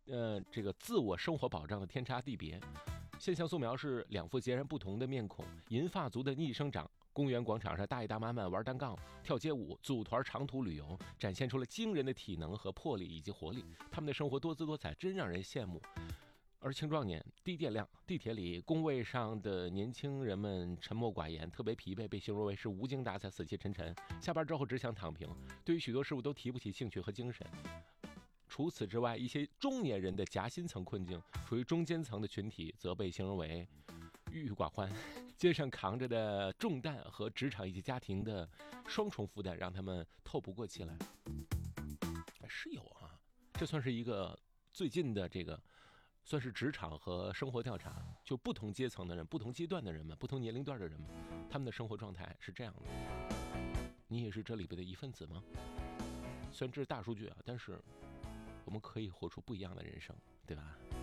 这个自我生活保障的天差地别。现象素描是两副截然不同的面孔，银发族的逆生长。公园广场上，大爷大妈们玩单杠、跳街舞、组团长途旅游，展现出了惊人的体能和魄力以及活力。他们的生活多姿多彩，真让人羡慕。而青壮年、低电量、地铁里工位上的年轻人们沉默寡言，特别疲惫，被形容为是无精打采、死气沉沉。下班之后只想躺平，对于许多事物都提不起兴趣和精神。除此之外，一些中年人的夹心层困境，属于中间层的群体，则被形容为郁郁寡欢。肩上扛着的重担和职场以及家庭的双重负担，让他们透不过气来。是有啊，这算是一个最近的这个，算是职场和生活调查，就不同阶层的人、不同阶段的人们、不同年龄段的人们，他们的生活状态是这样的。你也是这里边的一份子吗？虽然这是大数据啊，但是我们可以活出不一样的人生，对吧？